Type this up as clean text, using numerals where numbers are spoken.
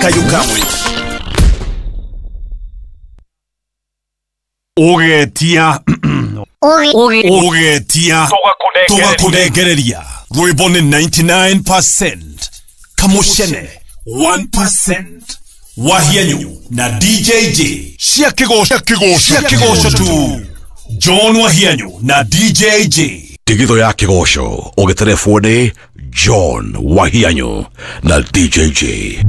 Kayukamwe Ogetia Ogetia Toga kunegereria Rwibone 99% Kamushene 1% Wahianyu na DJJ Shiakigosho tu John Wahianyu na DJJ Tigitho ya Kigosho Ogetelefone John Wahianyu na DJJ